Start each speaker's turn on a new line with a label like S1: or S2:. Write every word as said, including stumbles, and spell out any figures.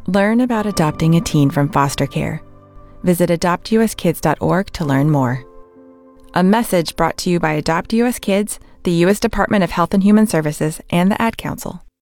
S1: Learn about adopting a teen from foster care. Visit adopt u s kids dot org to learn more. A message brought to you by Adopt U S Kids, the U S Department of Health and Human Services, and the Ad Council.